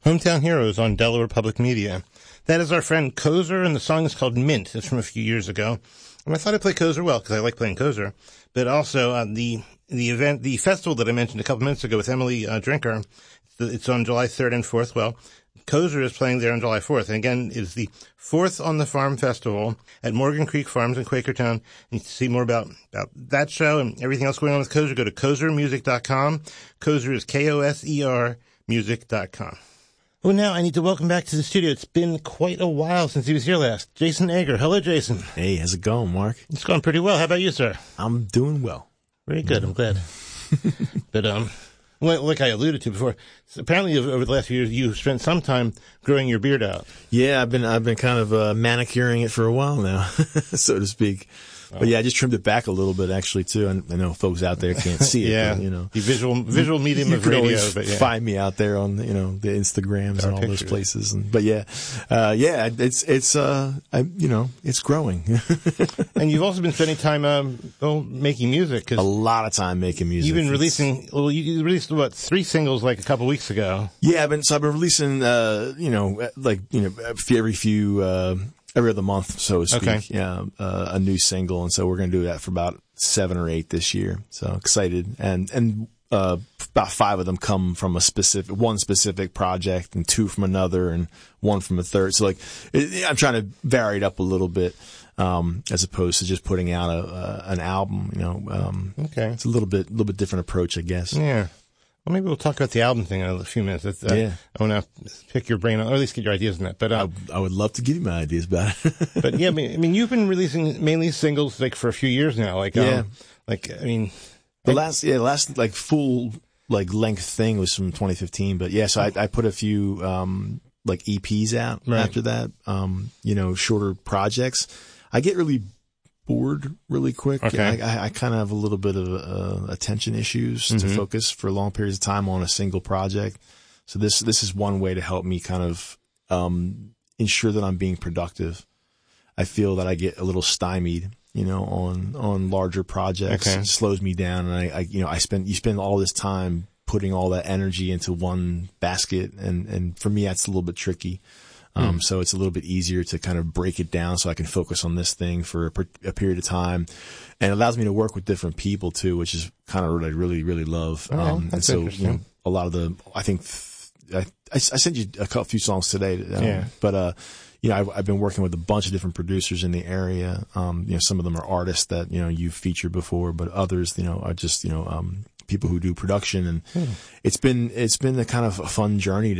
Hometown Heroes on Delaware Public Media. That is our friend Kozer, and the song is called Mint. It's from a few years ago. And I thought I'd play Kozer well, because I like playing Kozer. But also, the festival that I mentioned a couple minutes ago with Emily Drinker, it's on July 3rd and 4th. Well, Kozer is playing there on July 4th. And again, it's the 4th on the Farm Festival at Morgan Creek Farms in Quakertown. And to see more about that show and everything else going on with Kozer, go to kozermusic.com. Kozer is Koser music.com. Well, now I need to welcome back to the studio. It's been quite a while since he was here last. Jason Egger. Hello, Jason. Hey, how's it going, Mark? It's going pretty well. How about you, sir? I'm doing well. Very good. I'm glad. But, like I alluded to before, apparently over the last few years, you've spent some time growing your beard out. Yeah, I've been kind of manicuring it for a while now, so to speak. But yeah, I just trimmed it back a little bit actually too. And I know folks out there can't see it. Yeah, but, you know, the visual medium you of can radio. Always but yeah. find me out there on the Instagrams and all pictures. those places. But it's growing. And you've also been spending time making music. 'Cause a lot of time making music. You've been releasing. Well, you released 3 singles like a couple weeks ago. Yeah, I've been releasing every other month, so to speak. Okay. Yeah, a new single, and so we're going to do that for about 7 or 8 this year. So excited, and about 5 of them come from one specific project, and 2 from another, and 1 from a third. So I'm trying to vary it up a little bit, as opposed to just putting out an album. Okay, it's a little bit different approach, I guess. Yeah. Well, maybe we'll talk about the album thing in a few minutes. Yeah. I want to pick your brain, or at least get your ideas on that. But I would love to give you my ideas about it. But yeah, I mean, you've been releasing mainly singles for a few years now. The last full length thing was from 2015. But yeah, so I put a few EPs out after that. Shorter projects. I get really bored really quick. Okay. I kind of have a little bit of attention issues to focus for long periods of time on a single project. So this is one way to help me kind of ensure that I'm being productive. I feel that I get a little stymied, on larger projects. Okay. It slows me down, and you spend all this time putting all that energy into one basket, and for me that's a little bit tricky. So it's a little bit easier to kind of break it down so I can focus on this thing for a period of time. And it allows me to work with different people too, which is kind of what I really, really love. That's and so, interesting. a lot of I think I sent you a few songs today. But, I've been working with a bunch of different producers in the area. Some of them are artists that, you've featured before, but others, are just, people who do production. And it's been a kind of a fun journey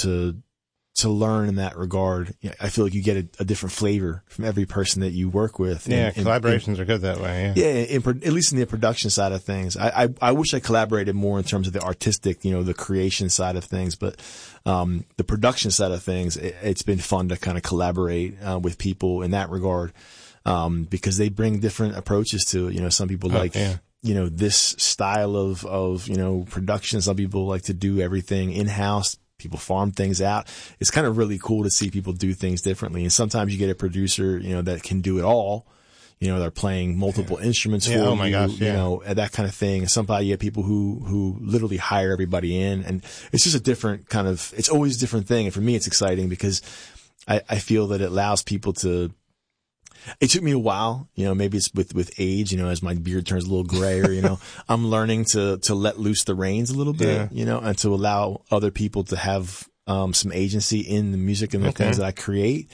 to learn in that regard. I feel like you get a different flavor from every person that you work with. Yeah, collaborations are good that way. Yeah, at least in the production side of things. I wish I collaborated more in terms of the artistic, the creation side of things. But the production side of things, it's been fun to kind of collaborate with people in that regard, because they bring different approaches to it. Some people this style of production. Some people like to do everything in-house. People farm things out. It's kind of really cool to see people do things differently. And sometimes you get a producer, that can do it all. They're playing multiple instruments for you. Oh my gosh, yeah. That kind of thing. And somebody, you have people who literally hire everybody in. And it's just a different kind of, it's always a different thing. And for me, it's exciting because I feel that it allows people to, it took me a while, maybe it's with age, as my beard turns a little grayer, I'm learning to let loose the reins a little bit, and to allow other people to have, some agency in the music and the things that I create.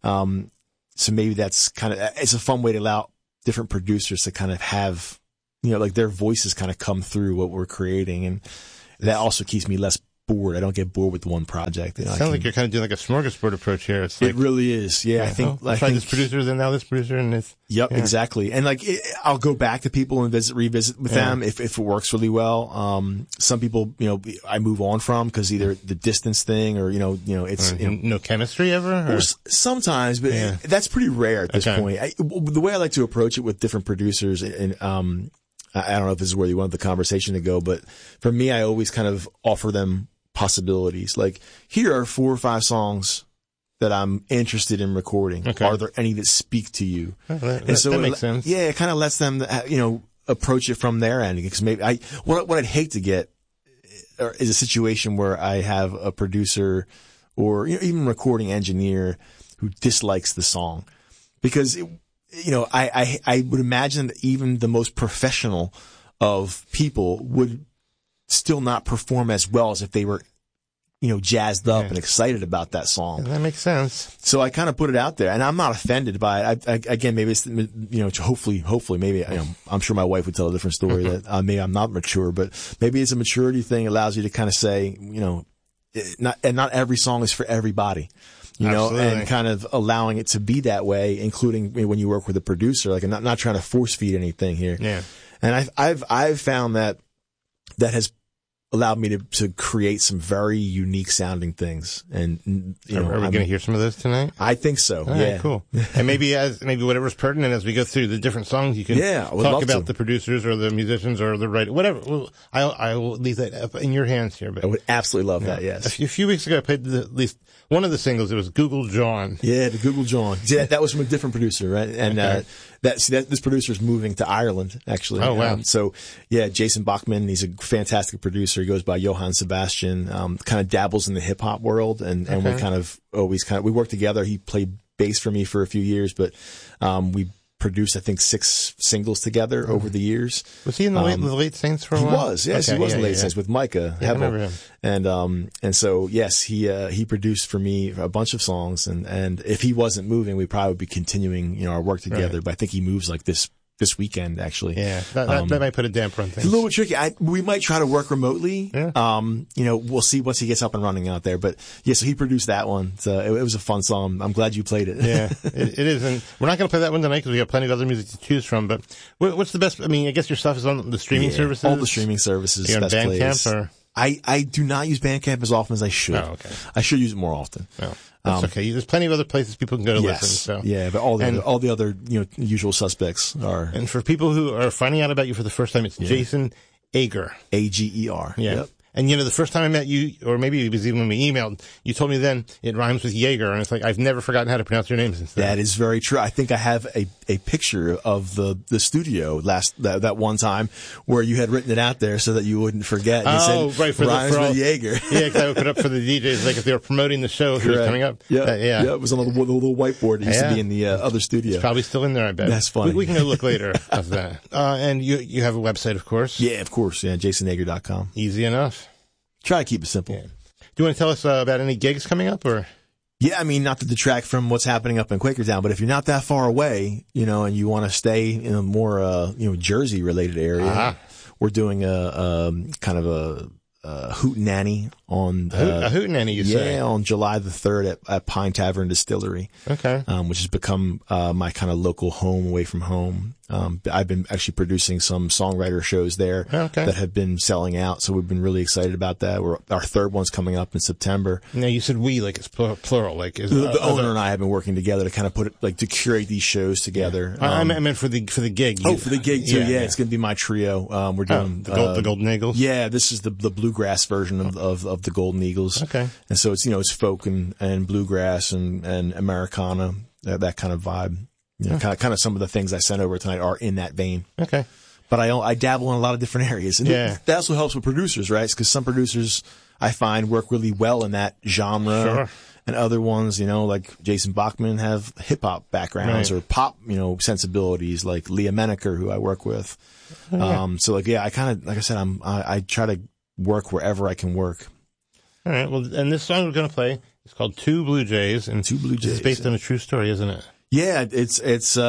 So maybe that's it's a fun way to allow different producers to kind of have, their voices kind of come through what we're creating. And that also keeps me less bored. I don't get bored with one It project. sounds like you're kind of doing like a smorgasbord approach here. It really is. Yeah. I think this producer, then now this producer, and this. Yep, exactly. And I'll go back to people and revisit with them if it works really well. Some people, I move on from because either the distance thing or, it's, no chemistry ever? Or? Sometimes, but that's pretty rare at this point. The way I like to approach it with different producers and, I don't know if this is where you want the conversation to go, but for me, I always kind of offer them possibilities. Like, here are 4 or 5 songs that I'm interested in recording. Okay. Are there any that speak to you? That makes sense. Yeah, it kind of lets them, approach it from their end. Because maybe what I'd hate to get is a situation where I have a producer or even recording engineer who dislikes the song, because I would imagine that even the most professional of people would still not perform as well as if they were, jazzed up and excited about that song. That makes sense. So I kind of put it out there, and I'm not offended by it. Again, maybe it's, hopefully, maybe, I'm sure my wife would tell a different story that maybe I'm not mature, but maybe it's a maturity thing. It allows you to kind of say, not every song is for everybody. Absolutely. And kind of allowing it to be that way, including when you work with a producer, like I'm not trying to force feed anything here. Yeah. And I've found that has allowed me to create some very unique sounding things. And, are we going to hear some of those tonight? I think so. All yeah. Right, cool. And maybe whatever's pertinent as we go through the different songs, you can talk about the producers or the musicians or the writer, whatever. Well, I will leave that up in your hands here. But I would absolutely love that. Yes. A few weeks ago, I played at least one of the singles. It was Google John. Yeah, the Google John. Yeah, that was from a different producer, right? And this producer is moving to Ireland, actually. Oh wow! So yeah, Jason Bachman. He's a fantastic producer. He goes by Johann Sebastian. Kind of dabbles in the hip hop world, and we kind of we work together. He played bass for me for a few years, but we produced, I think, 6 singles together over the years. Was he in the Late Saints for a while? He was, yes, he was in the Late Saints with Micah Hebel. I remember him. And so, yes, he produced for me a bunch of songs, and if he wasn't moving, we probably would be continuing, our work together. Right. But I think he moves like this weekend, actually. Yeah, that might put a damper on things. It's a little bit tricky. We might try to work remotely. Yeah. We'll see once he gets up and running out there. But yeah, so he produced that one. So it was a fun song. I'm glad you played it. Yeah, it is. And we're not going to play that one tonight because we have plenty of other music to choose from. But what's the best? I mean, I guess your stuff is on the streaming services. All the streaming services. You're on Bandcamp or? I do not use Bandcamp as often as I should. Oh, okay. I should use it more often. Oh. That's okay. There's plenty of other places people can go to listen. So. Yeah, but all the other usual suspects are. And for people who are finding out about you for the first time, it's Jason Ager. Ager. Yeah. Yep. And the first time I met you, or maybe it was even when we emailed, you told me then it rhymes with Jaeger, and it's like I've never forgotten how to pronounce your name since then. That is very true. I think I have a picture of the studio that one time where you had written it out there so that you wouldn't forget. You said, right, rhymes with Jaeger. Yeah, because I would put up for the DJs, like if they were promoting the show, who was coming up. Yeah, it was on the little whiteboard that used to be in the other studio. It's probably still in there, I bet. That's funny. We can go look later of that. And you have a website, of course. Yeah, of course. Yeah, jasonager.com. Easy enough. Try to keep it simple. Yeah. Do you want to tell us about any gigs coming up, or? Yeah, I mean, not to detract from what's happening up in Quakertown, but if you're not that far away, and you want to stay in a more, Jersey related area, we're doing a kind of a hootenanny on a hootenanny, you say? Yeah, on July the 3rd at Pine Tavern Distillery. Okay. Which has become my kind of local home away from home. I've been actually producing some songwriter shows there that have been selling out, so we've been really excited about that. Our third one's coming up in September. Now you said we, like it's plural, like is the owner and I have been working together to kind of put it, like, to curate these shows together. I meant for the gig. For the gig too. Yeah, it's going to be my trio. We're doing the Golden Eagles. Yeah, this is the bluegrass version of the Golden Eagles. Okay, and so it's folk and bluegrass and Americana, that kind of vibe. Kind of some of the things I sent over tonight are in that vein. Okay. But I dabble in a lot of different areas. And that also helps with producers, right? Because some producers I find work really well in that genre. Sure. And other ones, like Jason Bachman, have hip hop backgrounds or pop, sensibilities, like Leah Menaker, who I work with. So I kind of, like I said, I try to work wherever I can work. All right. Well, and this song we're going to play is called Two Blue Jays. And Two Blue Jays. It's based on a true story, isn't it? Yeah, it's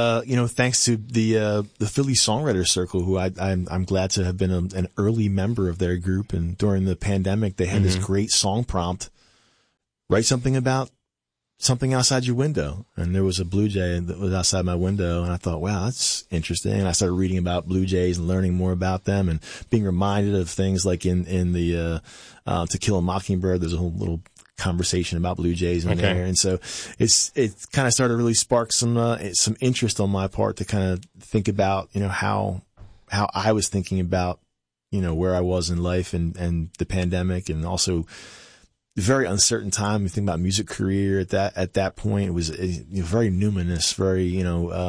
thanks to the Philly Songwriter Circle, who I'm glad to have been an early member of their group. And during the pandemic, they had this great song prompt: write something about something outside your window. And there was a blue jay that was outside my window, and I thought, wow, that's interesting. And I started reading about blue jays and learning more about them, and being reminded of things like in the To Kill a Mockingbird. There's a whole little conversation about blue jays in there, and so it kind of started to really spark some interest on my part to kind of think about how I was thinking about where I was in life and the pandemic, and also a very uncertain time. You think about music career at that point, it was very numinous, very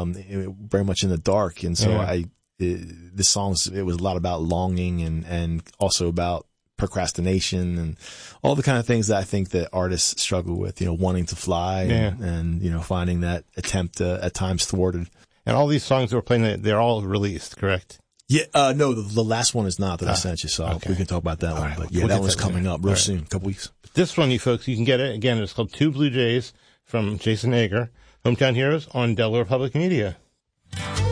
very much in the dark, and so this song, it was a lot about longing and also about procrastination and all the kind of things that I think that artists struggle with, wanting to fly and finding that attempt at times thwarted. And all these songs that we're playing, they're all released, correct? Yeah, no, the last one is not that I sent you, so okay. We can talk about that one. Right, but that one's coming up real soon, a couple weeks. This one, you folks, you can get it. Again, it's called Two Blue Jays from Jason Ager, Hometown Heroes on Delaware Public Media.